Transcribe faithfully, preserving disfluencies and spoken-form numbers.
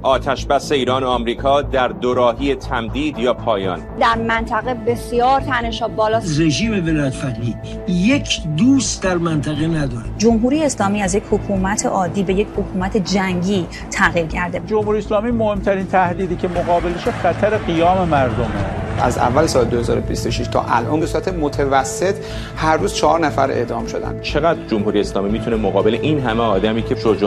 آتش بس ایران و آمریکا در دوراهی تمدید یا پایان؟ در منطقه بسیار تنش‌ها بالاست. رژیم ولایت‌فقیه یک دوست در منطقه نداره. جمهوری اسلامی از یک حکومت عادی به یک حکومت جنگی تغییر کرده. جمهوری اسلامی مهمترین تهدیدی که مقابلش خطر قیام مردمه. از اول سال دو هزار و بیست و شش تا الان به صورت متوسط هر روز چهار نفر اعدام شدن. چقدر جمهوری اسلامی میتونه مقابل این همه آدمی که شجاع